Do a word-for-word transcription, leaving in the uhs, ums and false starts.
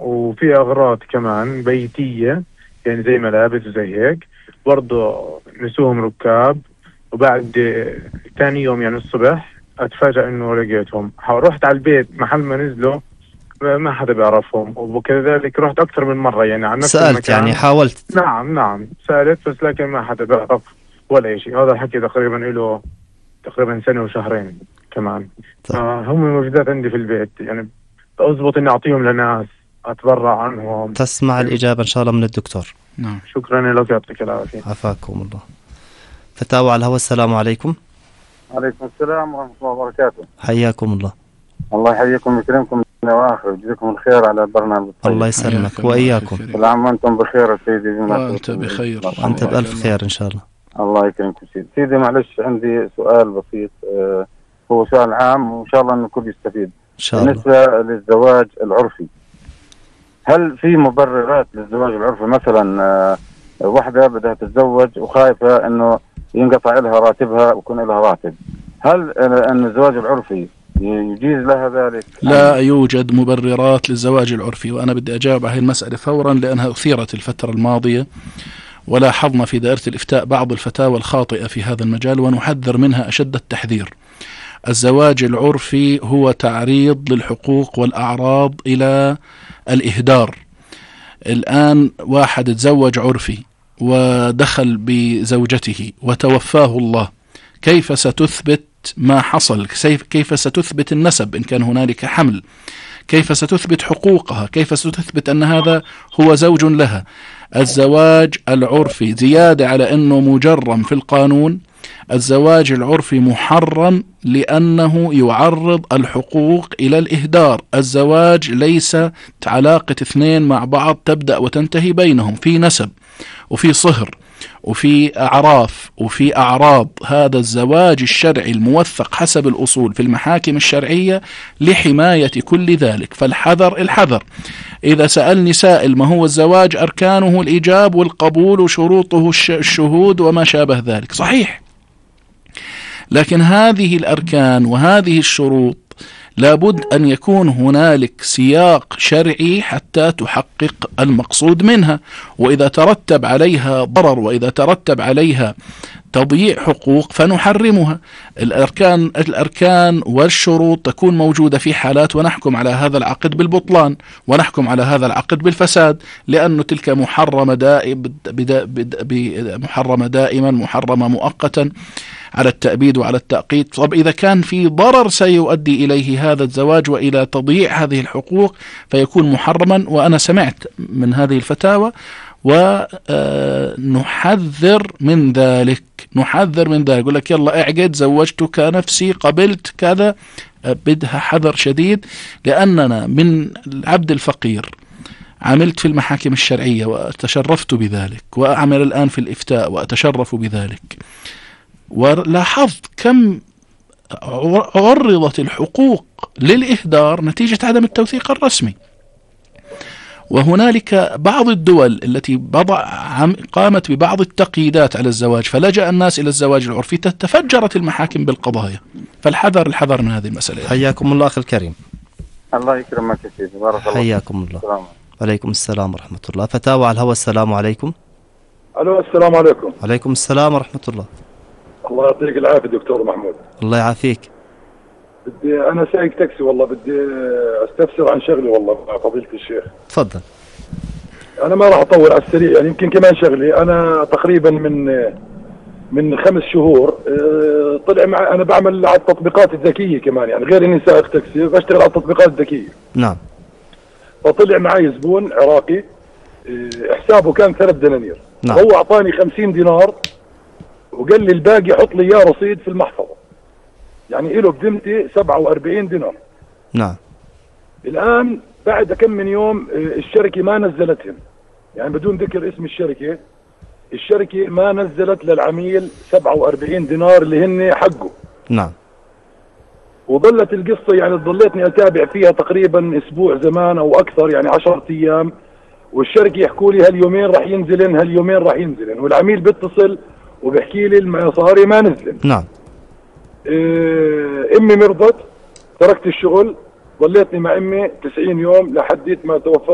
وفي أغراض كمان بيتية يعني زي ملابس وزي هيك برضه نسوهم ركاب. وبعد ثاني يوم يعني الصبح أتفاجأ إنه لقيتهم. رحت على البيت محل ما نزلوا ما حدا بيعرفهم، وكذلك رحت أكثر من مرة يعني عن نفس سألت المكان. يعني حاولت؟ نعم نعم سألت بس لكن ما حدا بيعرف ولا شيء. هذا الحكي تقريبا له تقريبا سنة وشهرين كمان. آه هم موجودات عندي في البيت يعني أضبط إني أعطيهم لناس أتبرع عنهم. تسمع يعني الإجابة إن شاء الله من الدكتور. نعم شكرا لك يعطيك العافية. عفاكم الله. فتاوى على الهواء. السلام عليكم. عليكم السلام ورحمة الله وبركاته. حياكم الله. الله يحييكم ويكرمكم وآخر ويجزيكم الخير على البرنامج الطيب. الله يسلمك وإياكم. كل عام وأنتم بخير سيدي. وأنت بخير. أنت بألف خير إن شاء الله. الله يكرمكم سيدي. سيدي معلش عندي سؤال بسيط، آه هو سؤال عام وإن شاء الله أن الكل يستفيد. إن شاء الله. بالنسبة للزواج العرفي، هل في مبررات للزواج العرفي؟ مثلا آه واحدة بدها تتزوج وخايفة أنه ينقطع لها راتبها ويكون لها راتب، هل أن الزواج العرفي يجيز لها ذلك؟ لا يوجد مبررات للزواج العرفي، وأنا بدي أجاوب على هذه المسألة فورا لأنها أثيرت الفترة الماضية، ولاحظنا في دائرة الإفتاء بعض الفتاوى الخاطئة في هذا المجال ونحذر منها أشد التحذير. الزواج العرفي هو تعريض للحقوق والأعراض إلى الإهدار. الآن واحد تزوج عرفي ودخل بزوجته وتوفاه الله، كيف ستثبت ما حصل؟ كيف ستثبت النسب إن كان هنالك حمل؟ كيف ستثبت حقوقها؟ كيف ستثبت أن هذا هو زوج لها؟ الزواج العرفي زيادة على أنه مجرم في القانون، الزواج العرفي محرم لأنه يعرض الحقوق إلى الإهدار. الزواج ليس علاقة اثنين مع بعض تبدأ وتنتهي بينهم، في نسب وفي صهر وفي أعراف وفي أعراض. هذا الزواج الشرعي الموثق حسب الأصول في المحاكم الشرعية لحماية كل ذلك، فالحذر الحذر. إذا سألني سائل ما هو الزواج، أركانه الإيجاب والقبول وشروطه الشهود وما شابه ذلك، صحيح، لكن هذه الأركان وهذه الشروط لابد أن يكون هنالك سياق شرعي حتى تحقق المقصود منها، وإذا ترتب عليها ضرر وإذا ترتب عليها تضييع حقوق فنحرمها. الأركان الأركان والشروط تكون موجودة في حالات ونحكم على هذا العقد بالبطلان ونحكم على هذا العقد بالفساد، لأنه تلك محرمة دائم محرمة دائما محرمة مؤقتا على التأبيد وعلى التأقيد. طب إذا كان في ضرر سيؤدي إليه هذا الزواج وإلى تضييع هذه الحقوق فيكون محرما. وأنا سمعت من هذه الفتاوى ونحذر من ذلك، نحذر من ذلك. يقول لك يلا اعقد، زوجتك نفسي، قبلت كذا، بدها حذر شديد، لأننا من العبد الفقير عملت في المحاكم الشرعية وتشرفت بذلك، وأعمل الآن في الإفتاء وأتشرف بذلك، ولاحظت كم عرضت الحقوق للإهدار نتيجة عدم التوثيق الرسمي. وهنالك بعض الدول التي بضع قامت ببعض التقييدات على الزواج فلجأ الناس إلى الزواج العرفي، تفجرت المحاكم بالقضايا. فالحذر الحذر من هذه المسألة. حياكم الله أخي الكريم. الله يكرمك يا سيدي، بارك الله. حياكم الله. وعليكم السلام ورحمة الله. فتاوى على الهواء. السلام عليكم. ألو السلام عليكم. وعليكم السلام ورحمة الله. الله يعطيك العافية دكتور محمود. الله يعافيك. بدي أنا سايق تاكسي والله، بدي أستفسر عن شغلي والله مع فضيلة الشيخ. تفضل. أنا ما راح أطول على السريع، يعني يمكن كمان شغلي. أنا تقريبا من من خمس شهور طلع مع أنا بعمل على التطبيقات الذكية كمان، يعني غير إني سائق تاكسي بشتغل على التطبيقات الذكية. نعم. فطلع معي زبون عراقي حسابه كان ثلاث دنانير. نعم. هو أعطاني خمسين دينار وقال لي الباقي حط لي إياه رصيد في المحفظة، يعني إله بذمتي سبعة وأربعين دينار. نعم. الآن بعد كم من يوم الشركة ما نزلتهم، يعني بدون ذكر اسم الشركة، الشركة ما نزلت للعميل سبعة وأربعين دينار اللي هن حقه. نعم. وظلت القصة يعني ضليتني أتابع فيها تقريبا أسبوع زمان أو أكثر، يعني عشرة أيام، والشركة يحكوا لي هاليومين راح ينزلن هاليومين راح ينزلن، والعميل بيتصل وبيحكي لي المصاري ما نزلن. نعم. إيه امي مرضت، تركت الشغل، ضليتني مع امي تسعين يوم لحديت ما توفى